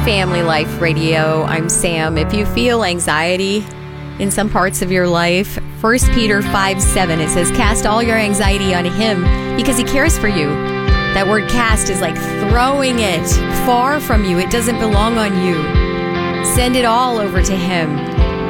Family Life Radio. I'm Sam. If you feel anxiety in some parts of your life, 1 Peter 5:7, it says, cast all your anxiety on him because he cares for you. That word cast is like throwing it far from you. It doesn't belong on you. Send it all over to him.